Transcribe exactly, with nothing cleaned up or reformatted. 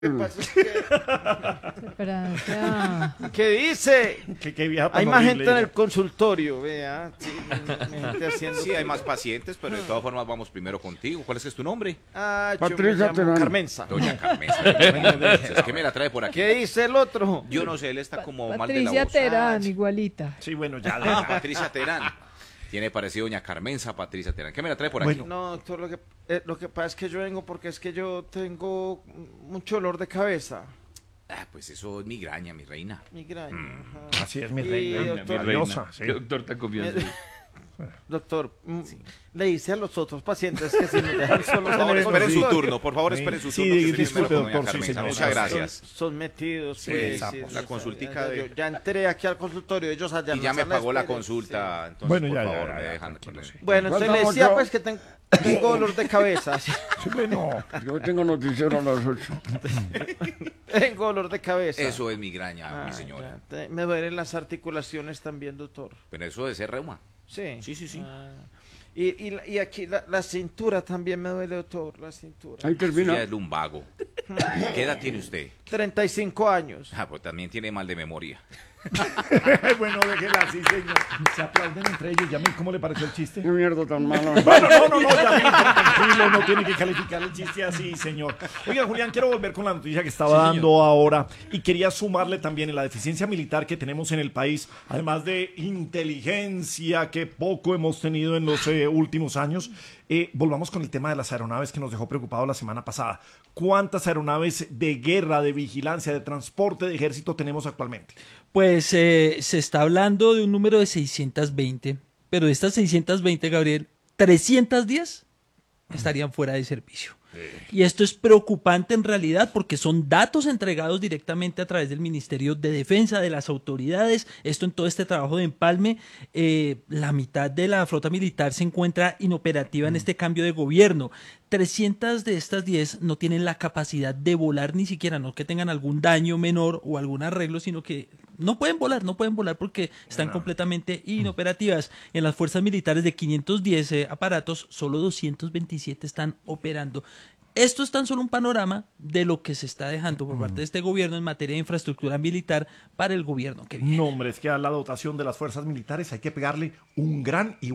¿Qué pasa? Es que- Francia. ¿Qué dice? ¿Qué, qué vieja tan Hay más horrible, gente en el diga. consultorio, vea. Sí, gente haciendo Sí, hay más pacientes, pero de todas formas vamos primero contigo. ¿Cuál es, que es tu nombre? Ah, yo me Patricia llamo Terán. Carmenza. Doña Carmen. Es que me la trae por aquí. ¿Qué dice el otro? Yo no sé, él está como mal de Patricia la voz. Terán, igualita. Sí, bueno, ya. Ah, deja. Patricia Terán. Tiene parecido Doña Carmenza, Patricia Terán. ¿Qué me la trae por aquí? Bueno. No, doctor, lo que, eh, lo que pasa es que yo vengo porque es que yo tengo mucho dolor de cabeza. Ah, pues eso es migraña, mi reina. Migraña. ajá. Así es mi Y, reina. doctor, Maravillosa, sí. ¿Qué doctor tan confianza? Doctor, mm, le dice a los otros pacientes que si nos dejan solos Por en favor, el esperen su consultorio, turno, por favor, Sí, esperen su sí, turno. que estoy disculpe, primero con doña doctor, sí, Carmenza. señor. Muchas gracias. Son, son metidos, sí, Sí, sí, sapo, sí, la sí, consultica sí, de- yo ya entré aquí al consultorio, ellos allá Y en ya la me sala de pagó la espera, consulta, entonces Bueno, por ya, ya, favor ya, me ya, dejan tranquilo, con sí. él. sí. Bueno, entonces le ¿Cuándo decía yo? pues que ten- tengo dolor de cabeza, sí, Sí, bueno. Yo tengo noticiero a las ocho. tengo dolor de cabeza. Eso es migraña, Ah, mi señora. ya, te- me duelen las articulaciones también, doctor. Pero eso de ser reuma. Sí. Sí, sí, sí. Ah. Y, y, la- y aquí la, la cintura también me duele, doctor, la cintura. Ahí Eso termina. ya es lumbago. ¿Qué edad tiene usted? treinta y cinco años. Ah, pues también tiene mal de memoria. Bueno, déjela así, señor. Se aplauden entre ellos. Ya me, ¿cómo le pareció el chiste? Qué mierda tan mala. Bueno, no, no, no, ya mismo, tranquilo, no tiene que calificar el chiste así, señor. Oiga, Julián, quiero volver con la noticia que estaba dando ahora y quería sumarle también en la deficiencia militar que tenemos en el país, además de inteligencia que poco hemos tenido en los eh, últimos años. Eh, volvamos con el tema de las aeronaves que nos dejó preocupado la semana pasada. ¿Cuántas aeronaves de guerra, de vigilancia, de transporte de ejército tenemos actualmente? Pues eh, se está hablando de un número de seiscientas veinte, pero de estas seiscientas veinte, Gabriel, trescientas diez estarían fuera de servicio. Y esto es preocupante en realidad porque son datos entregados directamente a través del Ministerio de Defensa, de las autoridades. Esto en todo este trabajo de empalme, eh, la mitad de la flota militar se encuentra inoperativa en este cambio de gobierno. trescientas de estas diez no tienen la capacidad de volar ni siquiera, no que tengan algún daño menor o algún arreglo, sino que no pueden volar, no pueden volar porque están completamente inoperativas. En las fuerzas militares de quinientos diez eh, aparatos, solo doscientos veintisiete están operando. Esto es tan solo un panorama de lo que se está dejando por parte de este gobierno en materia de infraestructura militar para el gobierno que viene. No, hombre, es que a la dotación de las fuerzas militares hay que pegarle un gran y